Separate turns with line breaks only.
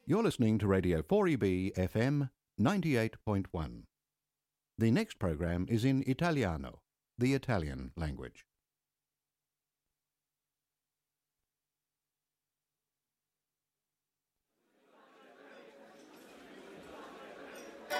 You're listening to Radio 4EB FM 98.1. The next program is in Italiano, the Italian language.